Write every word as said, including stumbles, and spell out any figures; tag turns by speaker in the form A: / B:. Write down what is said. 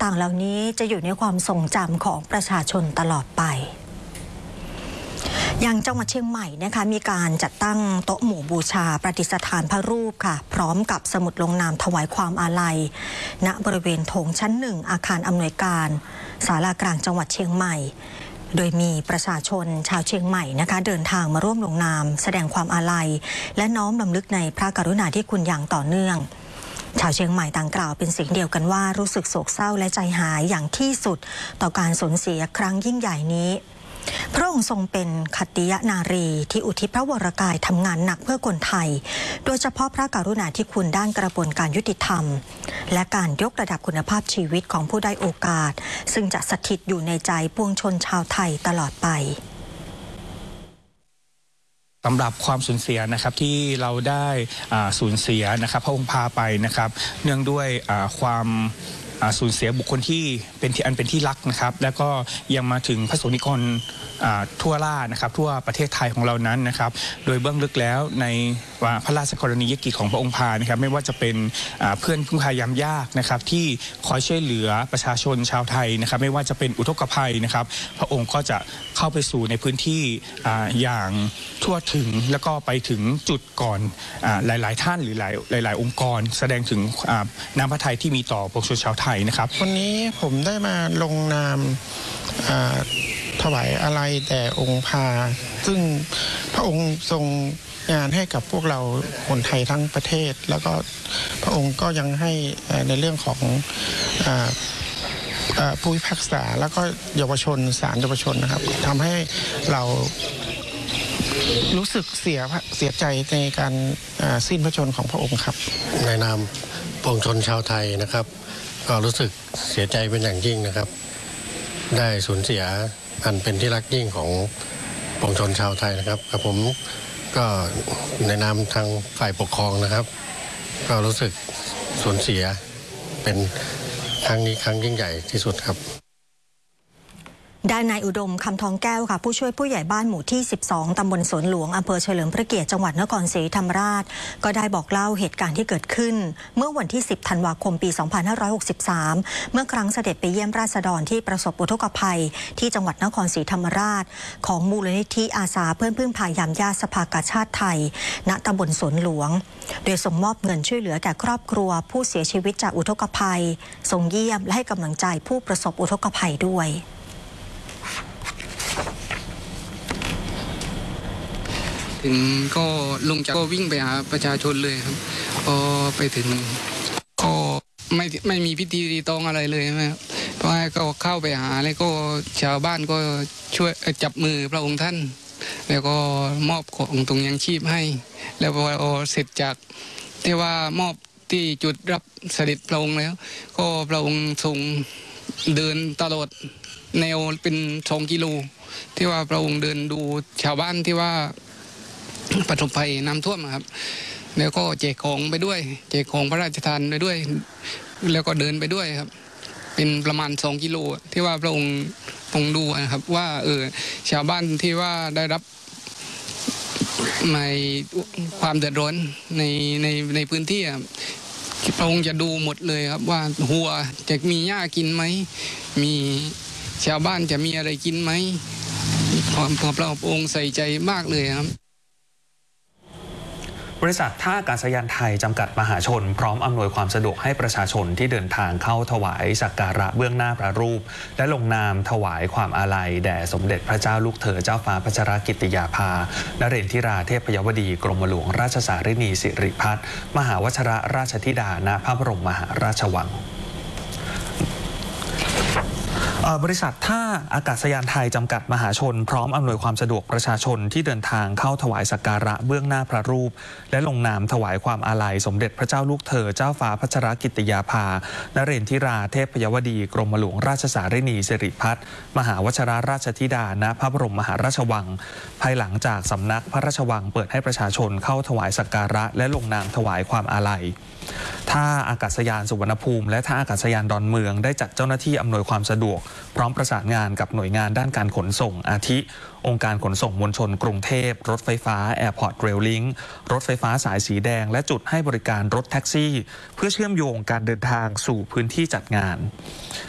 A: ต่างๆเหล่านี้จะอยู่ในความทรงจำของประชาชนตลอดไปอย่างจังหวัดเชียงใหม่นะคะมีการจัดตั้งโต๊ะหมู่บูชาประดิษฐานพระรูปค่ะพร้อมกับสมุดลงนามถวายความอาลัยณบริเวณโถงชั้นหนึ่งอาคารอำนวยการศาลากลางจังหวัดเชียงใหม่โดยมีประชาชนชาวเชียงใหม่นะคะเดินทางมาร่วมลงนามแสดงความอาลัยและน้อมรำลึกในพระกรุณาธิคุณอย่างต่อเนื่องชาวเชียงใหม่ต่างกล่าวเป็นเสียงเดียวกันว่ารู้สึกโศกเศร้าและใจหายอย่างที่สุดต่อการสูญเสียครั้งยิ่งใหญ่นี้พระองค์ทรงเป็นขัตติยนารีที่อุทิศพระวรกายทำงานหนักเพื่อคนไทยโดยเฉพาะพระกรุณาธิคุณด้านกระบวนการยุติธรรมและการยกระดับคุณภาพชีวิตของผู้ได้โอกาสซึ่งจะสถิตอยู่ในใจปวงชนชาวไทยตลอดไป
B: สำหรับความสูญเสียนะครับที่เราได้สูญเสียนะครับพระองค์พาไปนะครับเนื่องด้วยความสูญเสียบุคคลที่เป็นที่อันเป็นที่รักนะครับแล้วก็ยังมาถึงพระสงฆ์นิกรทั่วล่านะครับทั่วประเทศไทยของเรานั้นนะครับโดยเบื้องลึกแล้วในพระราชกรณียกิจของพระองค์พานะครับไม่ว่าจะเป็นเพื่อนพึ่งพายามยากนะครับที่คอยช่วยเหลือประชาชนชาวไทยนะครับไม่ว่าจะเป็นอุทกภัยนะครับพระองค์ก็จะเข้าไปสู่ในพื้นที่อย่างทั่วถึงแล้วก็ไปถึงจุดก่อนหลายๆท่านหรือหลายหลายๆองค์กรแสดงถึงน้ำพระทัยที่มีต่อปวงชนชาวไทยนะครับ
C: วันนี้ผมได้มาลงนามถวายอาลัยแด่องค์พาซึ่งพระองค์ทรงงานให้กับพวกเราคนไทยทั้งประเทศแล้วก็พระองค์ก็ยังให้ในเรื่องของผู้พิพากษาแล้วก็เยาวชนศาลเยาวชนนะครับทำให้เรารู้สึกเสียเสียใจในการสิ้นพระชนของพระองค์ครับ
D: ในนามปวงชนชาวไทยนะครับก็รู้สึกเสียใจเป็นอย่างยิ่งนะครับได้สูญเสียอันเป็นที่รักยิ่งของปวงชนชาวไทยนะครับกับผมก็ในนามทางฝ่ายปกครองนะครับก็รู้สึกสูญเสียเป็นครั้งนี้ครั้งยิ่งใหญ่ที่สุดครับ
A: ด้านนายอุดมคำทองแก้วค่ะผู้ช่วยผู้ใหญ่บ้านหมู่ที่สิบสองตำบลสวนหลวงอำเภอเฉลิมพระเกียรติจังหวัดนครศรีธรรมราชก็ได้บอกเล่าเหตุการณ์ที่เกิดขึ้นเมื่อวันที่สิบธันวาคมปีสองพันห้าร้อยหกสิบสามเมื่อครั้งเสด็จไปเยี่ยมราษฎรที่ประสบอุทกภัยที่จังหวัดนครศรีธรรมราชของมูลนิธิอาสาเพื่อนพึ่งพายามญาติสภากาชาติไทยณตำบลสวนหลวงโดยส่งมอบเงินช่วยเหลือแก่ครอบครัวผู้เสียชีวิตจากอุทกภัยส่งเยี่ยมและให้กำลังใจผู้ประสบอุทกภัยด้วย
E: ถึงก็ลงจากก็วิ่งไปหาประชาชนเลยครับพอไปถึงก็ไม่ไม่มีพิธีรีตองอะไรเลยนะครับเพราะก็เข้าไปหาแล้วก็ชาวบ้านก็ช่วยจับมือพระองค์ท่านแล้วก็มอบของตรงยังชีพให้แล้วพอเสร็จจากที่ว่ามอบที่จุดรับเสด็จพระองค์แล้วก็พระองค์ทรงเดินตลอดแนวเป็นสองกิโลที่ว่าพระองค์เดินดูชาวบ้านที่ว่าประสบภัยน้ำท่วมครับแล้วก็แจกของไปด้วยแจกของพระราชทานไปด้วยแล้วก็เดินไปด้วยครับเป็นประมาณสองกิโลที่ว่าพระองค์ทรงดูนะครับว่าเออชาวบ้านที่ว่าได้รับในความเดือดร้อนในในในพื้นที่พระองค์จะดูหมดเลยครับว่าหัวจะมีหญ้ากินไหมมีชาวบ้านจะมีอะไรกินไหมพระองค์ใส่ใจมากเลยครับ
F: บริษัทท่าอากาศยานไทยจำกัดมหาชนพร้อมอำนวยความสะดวกให้ประชาชนที่เดินทางเข้าถวายสักการะเบื้องหน้าพระรูปและลงนามถวายความอาลัยแด่สมเด็จพระเจ้าลูกเธอเจ้าฟ้าพัชรกิติยาภานเรนทิราเทพยวดีกรมหลวงราชสารินีสิริพัฒน์มหาวชิรราชธิดาณพระบรมมหาราชวังบริษัทท่าอากาศยานไทยจำกัดมหาชนพร้อมอำนวยความสะดวกประชาชนที่เดินทางเข้าถวายสักการะเบื้องหน้าพระรูปและลงนามถวายความอาลัยสมเด็จพระเจ้าลูกเธอเจ้าฟ้าพัชรกิติยาภานเรนทิราเทพยวดีกรมหลวงราชสารินีสิริพัฒน์มหาวชิรราชธิดาณพระบรมมหาราชวังภายหลังจากสำนักพระราชวังเปิดให้ประชาชนเข้าถวายสักการะและลงนามถวายความอาลัยท่าอากาศยานสุวรรณภูมิและท่าอากาศยานดอนเมืองได้จัดเจ้าหน้าที่อำนวยความสะดวกพร้อมประสานงานกับหน่วยงานด้านการขนส่งอาทิองค์การขนส่งมวลชนกรุงเทพรถไฟฟ้า Airport Rail Link รถไฟฟ้าสายสีแดงและจุดให้บริการรถแท็กซี่เพื่อเชื่อมโยงการเดินทางสู่พื้นที่จัดงาน